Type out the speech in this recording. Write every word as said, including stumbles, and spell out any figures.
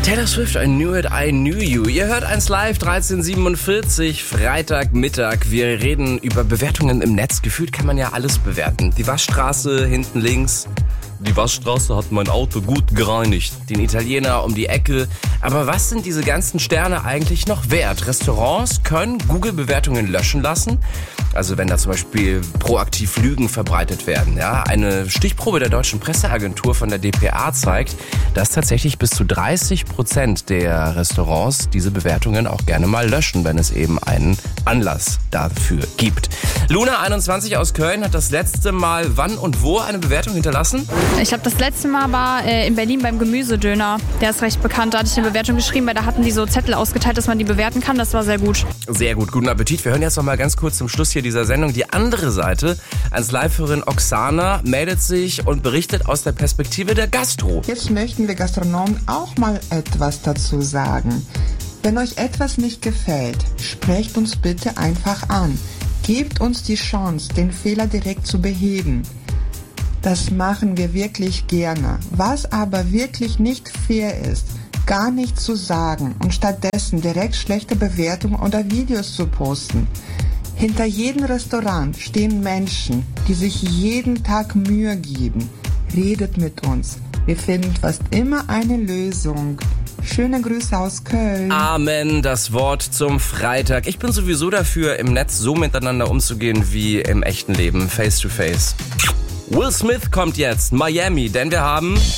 Taylor Swift, I Knew It, I Knew You. Ihr hört eins live, dreizehn Uhr siebenundvierzig, Freitagmittag. Wir reden über Bewertungen im Netz. Gefühlt kann man ja alles bewerten. Die Waschstraße hinten links. Die Waschstraße hat mein Auto gut gereinigt. Den Italiener um die Ecke. Aber was sind diese ganzen Sterne eigentlich noch wert? Restaurants können Google-Bewertungen löschen lassen. Also wenn da zum Beispiel proaktiv Lügen verbreitet werden. Ja, eine Stichprobe der deutschen Presseagentur von der D P A zeigt, dass tatsächlich bis zu dreißig Prozent der Restaurants diese Bewertungen auch gerne mal löschen, wenn es eben einen Anlass dafür gibt. Luna einundzwanzig aus Köln hat das letzte Mal wann und wo eine Bewertung hinterlassen? Ich glaube, das letzte Mal war äh, in Berlin beim Gemüsedöner. Der ist recht bekannt. Da hatte ich eine Bewertung geschrieben, weil da hatten die so Zettel ausgeteilt, dass man die bewerten kann. Das war sehr gut. Sehr gut. Guten Appetit. Wir hören jetzt noch mal ganz kurz zum Schluss hier dieser Sendung die andere Seite. Als Liverin Oksana meldet sich und berichtet aus der Perspektive der Gastro. Jetzt möchten wir Gastronomen auch mal etwas dazu sagen. Wenn euch etwas nicht gefällt, sprecht uns bitte einfach an. Gebt uns die Chance, den Fehler direkt zu beheben. Das machen wir wirklich gerne. Was aber wirklich nicht fair ist, gar nichts zu sagen und stattdessen direkt schlechte Bewertungen oder Videos zu posten. Hinter jedem Restaurant stehen Menschen, die sich jeden Tag Mühe geben. Redet mit uns. Wir finden fast immer eine Lösung. Schöne Grüße aus Köln. Amen, das Wort zum Freitag. Ich bin sowieso dafür, im Netz so miteinander umzugehen wie im echten Leben, face to face. Will Smith kommt jetzt, Miami, denn wir haben